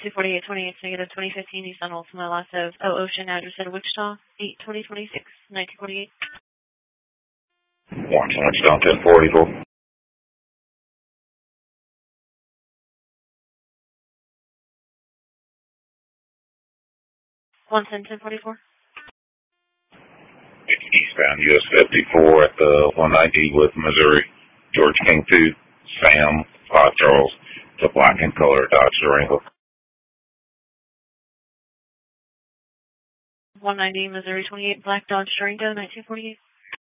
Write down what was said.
24828, negative 2015, Nissan Altima, loss of Ocean, address at Wichita, 8/20/26, 1948. 1 Wichita, 1044. 110/1044. Eastbound US 54 at the 190 with Missouri. George King 2, Sam, Charles, the black and color Dodge Durango. 190 Missouri 28, black Dodge Durango, 1948.